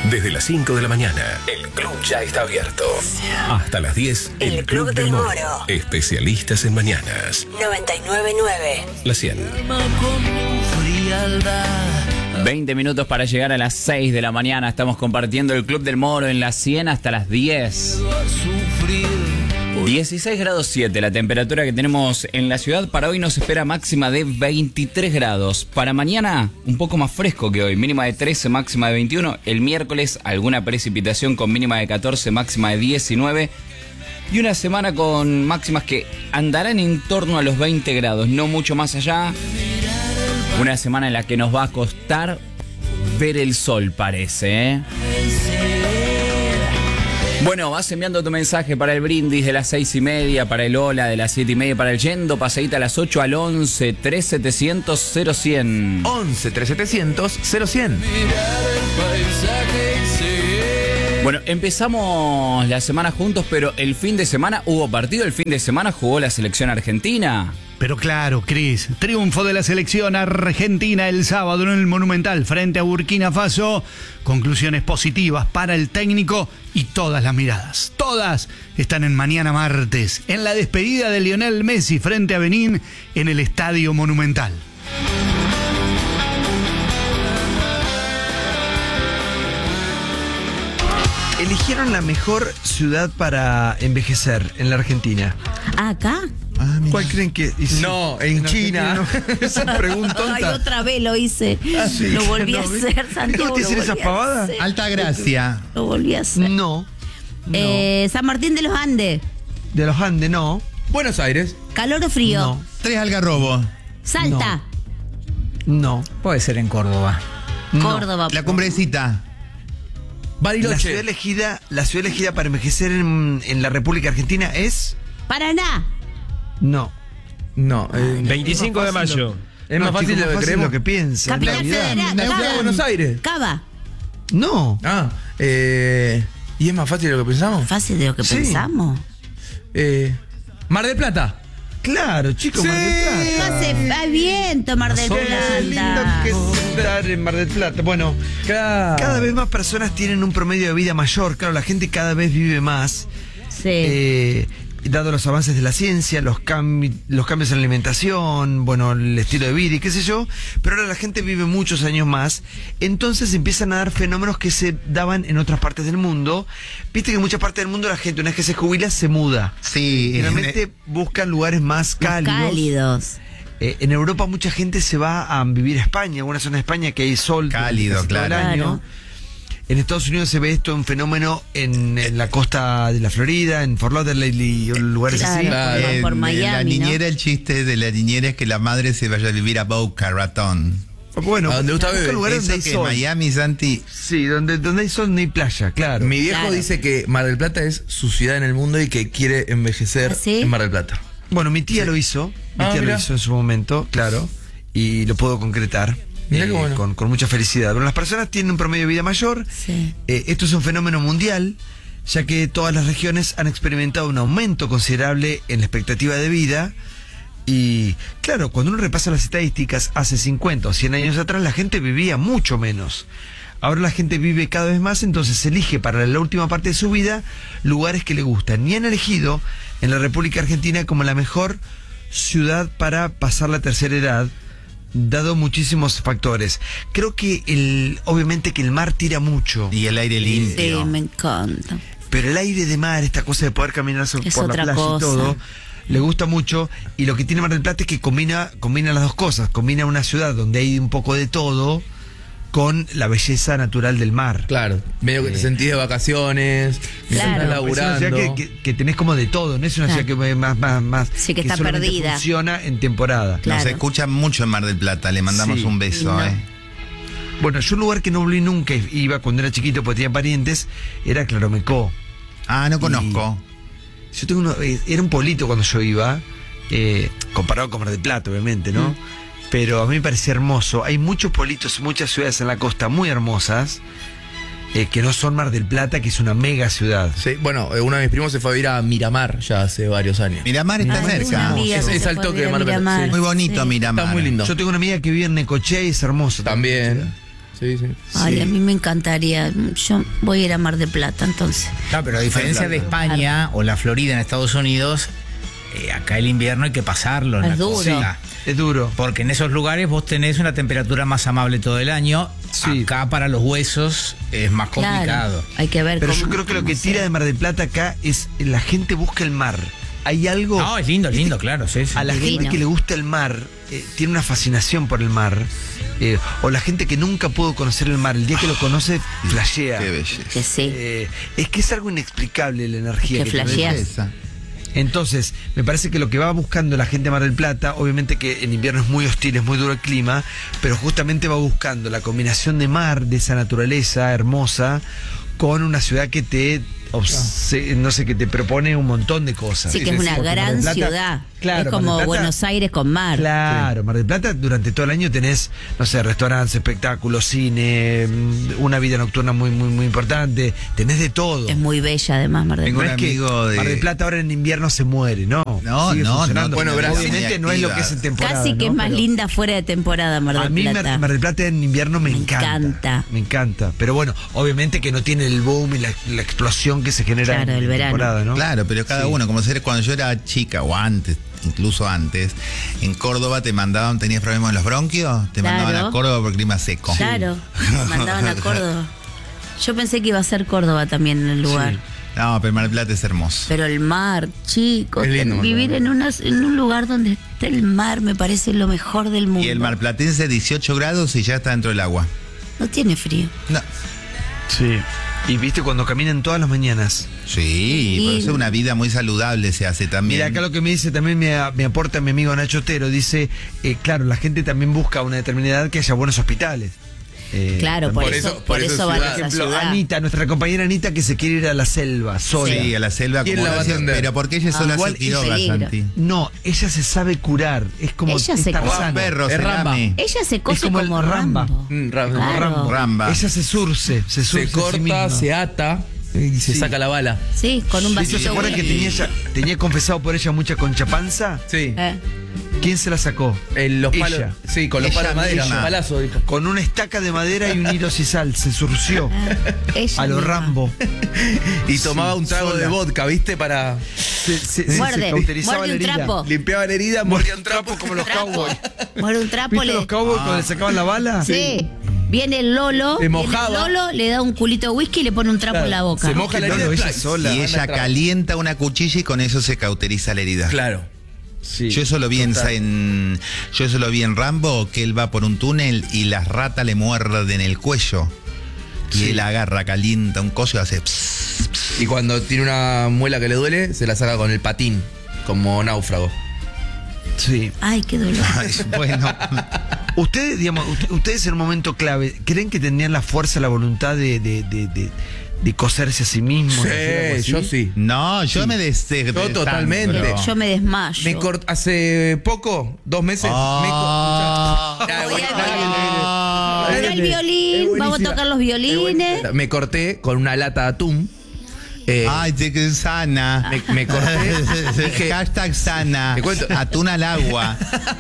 Desde las 5 de la mañana, el club ya está abierto. Hasta las 10, el Club del Moro. Especialistas en mañanas. 99.9. La 100. 20 minutos para llegar a las 6 de la mañana. Estamos compartiendo el Club del Moro en la 100 hasta las 10. 16 grados 7 la temperatura que tenemos en la ciudad. Para hoy nos espera máxima de 23 grados. Para mañana un poco más fresco que hoy, mínima de 13, máxima de 21. El miércoles alguna precipitación con mínima de 14, máxima de 19. Y una semana con máximas que andarán en torno a los 20 grados, no mucho más allá. Una semana en la que nos va a costar ver el sol, parece, ¿eh? Bueno, vas enviando tu mensaje para el brindis de las 6:30, para el hola de las 7:30, para el yendo paseíta a las 8 al 11 3700 0100. 11 3700 0100. Bueno, empezamos la semana juntos, pero el fin de semana hubo partido. El fin de semana jugó la selección argentina. Pero claro, Cris, triunfo de la selección argentina el sábado en el Monumental frente a Burkina Faso. Conclusiones positivas para el técnico y todas las miradas, todas están en mañana martes, en la despedida de Lionel Messi frente a Benín en el Estadio Monumental. Eligieron la mejor ciudad para envejecer en la Argentina. ¿Acá? ¿Cuál creen que? No, en China. Esa pregunta. Ay, otra vez lo hice. Sí, Lo volví a no, hacer, Santiago. ¿No te hacen lo esas volví a pavadas? hacer. Alta Gracia. Lo volví a hacer. No. San Martín de los Andes. De los Andes, no. Buenos Aires. ¿Calor o frío? No. 3 Algarrobo. Salta. No. Puede ser en Córdoba. Córdoba. La Cumbrecita. Bariloche. La ciudad elegida para envejecer en la República Argentina es. Paraná. No. No, 25 de mayo. Es más fácil de lo que creemos. lo que piensan. Capital Navidad. Federal. La ciudad de Cava. Buenos Aires. Cava. No. ¿Y es más fácil de lo que pensamos? Fácil de lo que Sí. pensamos. Mar del Plata. Claro, chicos, Mar del Plata. No hace viento, Mar del Qué lindo Plata. que es estar en Mar del Plata. Bueno, cada vez más personas tienen un promedio de vida mayor. Claro, la gente cada vez vive más. Sí. Dado los avances de la ciencia, los cambios en la alimentación, bueno, el estilo de vida y qué sé yo, pero ahora la gente vive muchos años más, entonces empiezan a dar fenómenos que se daban en otras partes del mundo. Viste que en muchas partes del mundo la gente, una vez que se jubila, se muda. Sí. Generalmente buscan lugares más cálidos. En Europa mucha gente se va a vivir a España, alguna zona de España que hay sol Cálido, casi todo el claro. año. En Estados Unidos se ve esto, un fenómeno en la costa de la Florida, en Fort Lauderdale y lugares así. Claro. Por Miami, la ¿no? niñera, el chiste de la niñera es que la madre se vaya a vivir a Boca Raton. Bueno, ¿A dónde gusta busca beber? lugares donde Eso hay que sol. Miami, Santi. Sí, donde hay sol no hay playa, claro. Mi viejo Claro. dice que Mar del Plata es su ciudad en el mundo y que quiere envejecer ¿Ah, sí? en Mar del Plata. Bueno, mi tía lo hizo. Mi tía lo mirá. hizo en su momento, claro. Y lo puedo concretar. Mirá qué bueno. Con mucha felicidad. Bueno, las personas tienen un promedio de vida mayor. Sí. Esto es un fenómeno mundial, ya que todas las regiones han experimentado un aumento considerable en la expectativa de vida. Y claro, cuando uno repasa las estadísticas, hace 50 o 100 años atrás la gente vivía mucho menos. Ahora la gente vive cada vez más, entonces elige para la última parte de su vida lugares que le gustan. Y han elegido en la República Argentina como la mejor ciudad para pasar la tercera edad, dado muchísimos factores. Creo que obviamente que el mar tira mucho. Y el aire Sí, limpio. me encanta. Pero el aire de mar, esta cosa de poder caminar Es por la otra playa cosa. y todo, le gusta mucho. Y lo que tiene Mar del Plata es que combina las dos cosas. Combina una ciudad donde hay un poco de todo con la belleza natural del mar. Claro, medio que te sentís de vacaciones, Claro. estás Es una laburando. ciudad que tenés como de todo, no es una Claro. ciudad que más Sí, que está solamente perdida. funciona en temporada. Claro. Nos escucha mucho en Mar del Plata. Le mandamos Sí. un beso, No. Bueno, yo un lugar que no volví nunca, iba cuando era chiquito porque tenía parientes, era Claromecó. Ah, no conozco. Yo tengo era un pueblito cuando yo iba, comparado con Mar del Plata, obviamente, ¿no? Pero a mí me parecía hermoso. Hay muchos pueblitos, muchas ciudades en la costa muy hermosas, que no son Mar del Plata, que es una mega ciudad. Sí, bueno, uno de mis primos se fue a vivir a Miramar ya hace varios años. Miramar está Ay, una cerca. amiga que Es se al fue a toque de vivir a Mar del Plata, Miramar. sí. Muy bonito Sí. Miramar. Está muy lindo. Yo tengo una amiga que vive en Necochea y es hermoso. También. Sí. Ay, a mí me encantaría. Yo voy a ir a Mar del Plata, entonces. No, pero a diferencia de España o la Florida en Estados Unidos, acá el invierno hay que pasarlo. Es la duro. cosa. Es duro. Porque en esos lugares vos tenés una temperatura más amable todo el año. Sí. Acá para los huesos es más complicado. Claro, hay que ver Pero cómo- yo creo que lo cómo que tira sea. de Mar del Plata acá es la gente busca el mar. Hay algo. No, es lindo, claro. Sí. A la Divino. gente que le gusta el mar, tiene una fascinación por el mar. O la gente que nunca pudo conocer el mar, el día que lo conoce, flashea. Qué belleza. Que sí. Es que es algo inexplicable la energía Que que tiene. flasheas. Esa. Entonces, me parece que lo que va buscando la gente de Mar del Plata, obviamente que en invierno es muy hostil, es muy duro el clima, pero justamente va buscando la combinación de mar, de esa naturaleza hermosa, con una ciudad que te, no sé, que te propone un montón de cosas. Sí, que es una Porque Mar gran del Plata- ciudad. Claro, es Mar como del Plata- Buenos Aires con mar. Claro, Mar del Plata durante todo el año tenés, no sé, restaurantes, espectáculos, cine, una vida nocturna muy, muy, muy importante, tenés de todo. Es muy bella además Mar del Tengo Plata. un amigo de... Mar del Plata ahora en invierno se muere, ¿no? No, Sigue no, funcionando. no, Bueno, tiene vida obviamente muy no es lo que activa. es en temporada. Casi que ¿no? es más Pero linda fuera de temporada Mar a del mí Plata. Mar del Plata en invierno me encanta. encanta. Me encanta. Pero bueno, obviamente que no tiene el boom y la explosión que se genera Claro, en el verano. temporada, ¿no? Claro, pero cada Sí. uno, como ser cuando yo era chica o antes, incluso antes, en Córdoba te mandaban, tenías problemas en los bronquios, te Claro. mandaban a Córdoba por clima seco. Claro, mandaban a Córdoba. Yo pensé que iba a ser Córdoba también en el lugar. Sí. No, pero Mar del Plata es hermoso. Pero el mar, chicos, Es lindo, vivir Mar del en un lugar donde está el mar me parece lo mejor del mundo. Y el marplatense 18 grados y ya está dentro del agua. No tiene frío. No. Sí. Y viste cuando caminan todas las mañanas. Sí, por eso una vida muy saludable se hace también. Mira, acá lo que me dice también me aporta mi amigo Nacho Otero. Dice, claro, la gente también busca a una determinada edad que haya buenos hospitales. Claro, por también. eso van a Por esa ejemplo, ciudad. Anita, nuestra compañera Anita, que se quiere ir a la selva sola. Sí, a la selva ¿Quién como la va a gracia, atender? pero porque ella sola igual hace es quiroga, peligro. Santi. No, ella se sabe curar. Es como Ella se Tarzán. cura. Perros, Es Ramba. Selame. Ella se cose como el como Ramba. Rambo. Ramba. Claro. Ramba. Ella se surce Se a sí corta, misma. se ata y se Sí. saca la bala. Sí, con un ¿Viste? vasito. ¿Se acuerdan que de- tenía confesado por ella mucha concha panza? Sí. ¿Quién se la sacó? Los palos. Ella. Sí, con los Ella palos de madera. misma. Palazo, dijo. Con una estaca de madera y un hilo sisal. Se surció. Ella A lo misma. Rambo. Y tomaba un trago sola. de vodka, ¿viste? Para. Se Muerde, cauterizaba muerde la un herida. trapo. Limpiaba la herida, mordía un trapo Como los cowboys. Muerde un trapo, ¿Viste le. los cowboys cuando le sacaban la bala? Sí. Viene el Lolo, Le viene el mojaba. Lolo, le da un culito de whisky y le pone un trapo en la boca. Se moja la No, herida. no, ella ¡plac! sola. Y Manda ella trapo. calienta una cuchilla y con eso se cauteriza la herida. Claro. Sí. Yo eso lo vi yo eso lo vi en Rambo, que él va por un túnel y las ratas le muerden el cuello. Y Sí. él agarra, calienta un coso y hace pss, pss. Y cuando tiene una muela que le duele, se la saca con el patín, como náufrago. Sí. Ay, qué dolor. Ay, bueno. Ustedes, digamos, ustedes en un momento clave, ¿creen que tenían la fuerza, la voluntad de coserse a sí mismos? de hacer algo así? Sí, yo sí. No, yo me Yo totalmente. desangro. Yo me desmayo. Hace poco, 2 meses, Ah. Voy Ah. Acá el violín, Es vamos a buenísima. tocar los violines. me corté con una lata de atún. Ay, qué sana. Me corté. Dije, Hashtag sana. Te cuento. Atún al agua.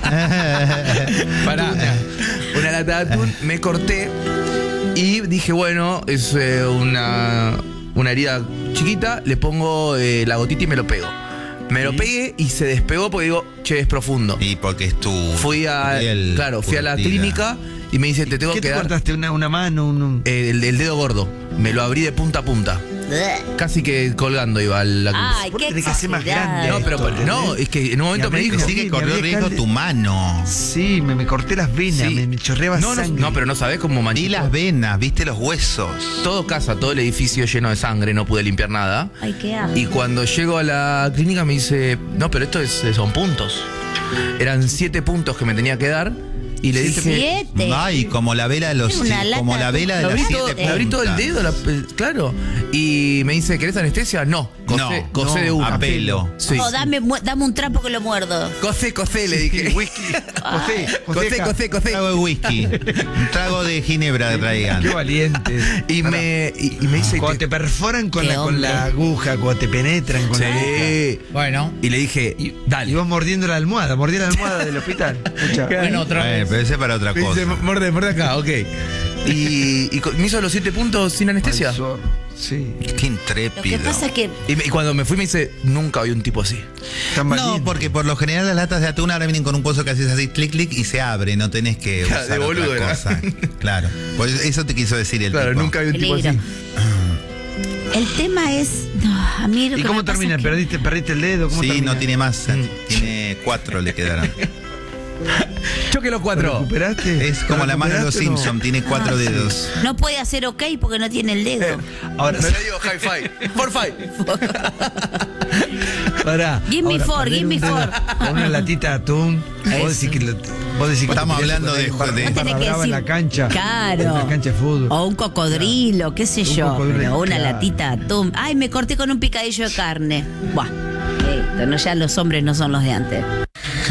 pará, una lata de atún, me corté y dije, bueno, es una herida chiquita, le pongo la gotita y me lo pego. Me lo pegué y se despegó porque digo, che, es profundo. Y porque es tu. Fui a la clínica y me dice, te tengo ¿Qué que te dar cortaste? ¿Una mano? el dedo gordo. Me lo abrí de punta a punta. Casi que colgando iba la cruz. Ay, Vos qué tenés que hacer más exagerado. grande. No, pero no, es que en un momento Y a me mí dijo. Sí que me corrió había riesgo calde- tu mano. Sí, me corté las venas, Sí. me chorreaba No, sangre. no, pero no sabés cómo Y manchó. las venas, viste los huesos. Todo casa, todo el edificio lleno de sangre, no pude limpiar nada. Ay, qué asco. Y cuando llego a la clínica me dice, no, pero esto son puntos. Eran 7 puntos que me tenía que dar. Y le dije, 7. Ay, como la vela de los Es una como lata la vela de me las abrí, todo, 7 me abrí todo el puntas. dedo, claro. Y me dice, ¿querés anestesia? No, cosé de una. a pelo. Sí. Oh, dame un trapo que lo muerdo. Cosé, le dije. Whisky. Cosé. Un trago de whisky. Un trago de ginebra que traigan. Qué valiente. Y me dice, Cuando te perforan con Qué la hombre. aguja, cuando te penetran con la aguja. sí. Bueno, Y le dije, dale. Y vas mordiendo la almohada, mordí la almohada del hospital. Escucha. bueno, otra Bueno, vez. pero ese es para otra Me cosa. dice, morde acá, ok. Y me hizo los 7 puntos sin anestesia. Sí. Qué Lo que intrépido. pasa es que Y cuando me fui me dice, nunca vi un tipo así. Tan No, valiente. porque por lo general las latas de atún ahora vienen con un coso que haces así, clic, clic, y se abre. No tenés que Claro, usar de boludo otra era. cosa. Claro. Por eso te quiso decir el Claro, tipo. nunca vi un tipo peligro. así. El tema es. No, a mí lo ¿Y que cómo me pasa termina? es que- ¿Perdiste el dedo? ¿Cómo Sí, termina? no tiene más. Tiene 4 le quedaron. Choque los 4. ¿Recuperaste? Es como la mano de los ¿Recuperaste o no? Simpsons, tiene 4 dedos. No puede hacer ok porque no tiene el dedo. Ahora, Me la digo high five. For five. pará. Give me Ahora, four, perder give me un dedo four. Con una latita de atún. Vos decís que Estamos te hablando tiraste de- con de- una Tenés que brava en la decir, cancha. claro. En la cancha de fútbol. O un cocodrilo, qué sé Un yo. cocodrilo, Pero una claro. latita de atún. Ay, me corté con un picadillo de carne. Buah, listo, no, ya los hombres no son los de antes.